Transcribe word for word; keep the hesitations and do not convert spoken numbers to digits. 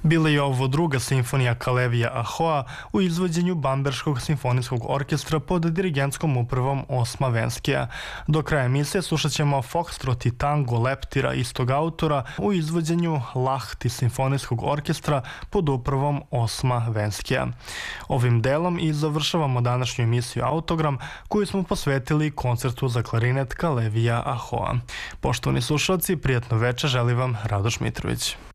Bila je ovo druga simfonija Kalevija Ahoa u izvođenju Bamberškog simfonijskog orkestra pod dirigentskom upravom Osma Venskija. Do kraja emisije slušat ćemo Foxtrot i tango Leptira istog autora u izvođenju Lahti simfonijskog orkestra pod upravom Osma Venskija. Ovim delom i završavamo današnju emisiju Autogram koju smo posvetili koncertu za klarinet Kalevija Ahoa. Poštovani slušalci, prijatno veče želi vam Radoš Mitrović.